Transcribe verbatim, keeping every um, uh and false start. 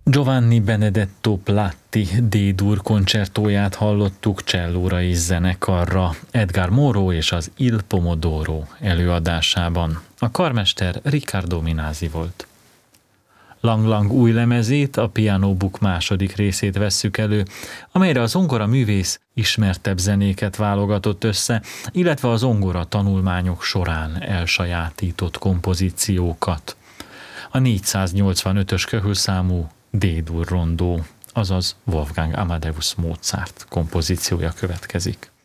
Giovanni Benedetto Platti D-dur koncertóját hallottuk csellóra és zenekarra, Edgar Moreau és az Il Pomodoro előadásában. A karmester Riccardo Minasi volt. Lang Lang új lemezét, a Piano Book második részét vesszük elő, amelyre az zongora művész ismertebb zenéket válogatott össze, illetve a zongora tanulmányok során elsajátított kompozíciókat. A négyszáznyolcvanötös köhölszámú D-dur rondó, azaz Wolfgang Amadeus Mozart kompozíciója következik.